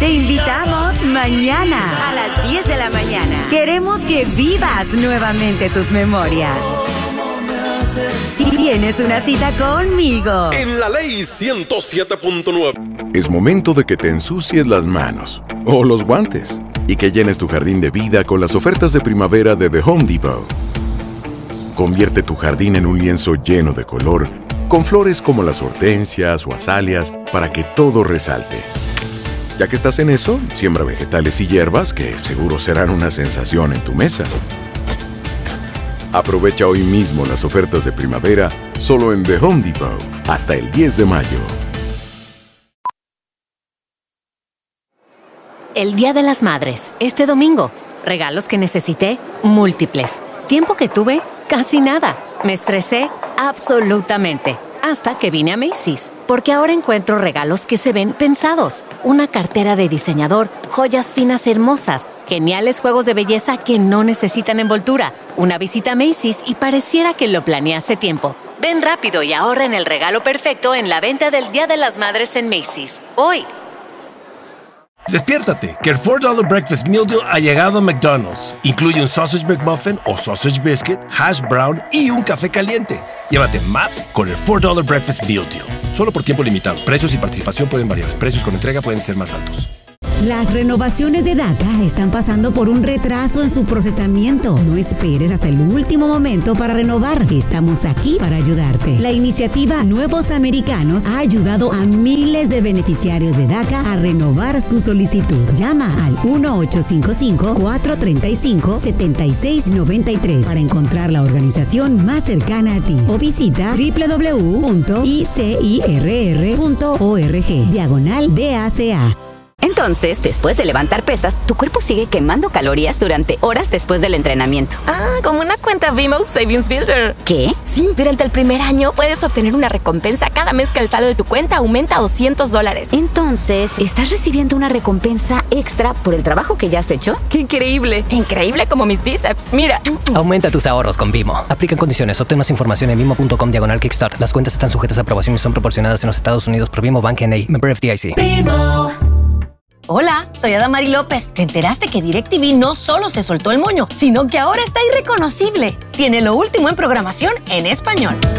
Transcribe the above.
Te invitamos mañana a las 10 de la mañana. Queremos que vivas nuevamente tus memorias. Tienes una cita conmigo. En la ley 107.9. Es momento de que te ensucies las manos o los guantes y que llenes tu jardín de vida con las ofertas de primavera de The Home Depot. Convierte tu jardín en un lienzo lleno de color, con flores como las hortensias o azaleas para que todo resalte. Ya que estás en eso, siembra vegetales y hierbas que seguro serán una sensación en tu mesa. Aprovecha hoy mismo las ofertas de primavera solo en The Home Depot hasta el 10 de mayo. El Día de las Madres, este domingo. Regalos que necesité, múltiples. Tiempo que tuve, casi nada. Me estresé absolutamente. Hasta que vine a Macy's. Porque ahora encuentro regalos que se ven pensados. Una cartera de diseñador, joyas finas hermosas, geniales juegos de belleza que no necesitan envoltura, una visita a Macy's y pareciera que lo planeé hace tiempo. Ven rápido y ahorra en el regalo perfecto en la venta del Día de las Madres en Macy's. Hoy. Despiértate, que el $4 Breakfast Meal Deal ha llegado a McDonald's. Incluye un Sausage McMuffin o Sausage Biscuit, Hash Brown y un café caliente. Llévate más con el $4 Breakfast Meal Deal. Solo por tiempo limitado. Precios y participación pueden variar. Precios con entrega pueden ser más altos. Las renovaciones de DACA están pasando por un retraso en su procesamiento. No esperes hasta el último momento para renovar. Estamos aquí para ayudarte. La iniciativa Nuevos Americanos ha ayudado a miles de beneficiarios de DACA a renovar su solicitud. Llama al 1-855-435-7693 para encontrar la organización más cercana a ti o visita www.icirr.org/DACA. Entonces, después de levantar pesas, tu cuerpo sigue quemando calorías durante horas después del entrenamiento. Ah, como una cuenta Vimo Savings Builder. ¿Qué? Sí, durante el primer año puedes obtener una recompensa cada mes que el saldo de tu cuenta aumenta a $200. Entonces, ¿estás recibiendo una recompensa extra por el trabajo que ya has hecho? ¡Qué increíble! Increíble como mis bíceps. Mira. Aumenta tus ahorros con Vimo. Aplican condiciones. Obtén más información en vimo.com/kickstart. Las cuentas están sujetas a aprobación y son proporcionadas en los Estados Unidos por Vimo Bank N.A. Member FDIC. Vimo. Hola, soy Adamari López. ¿Te enteraste que DirecTV no solo se soltó el moño, sino que ahora está irreconocible? Tiene lo último en programación en español.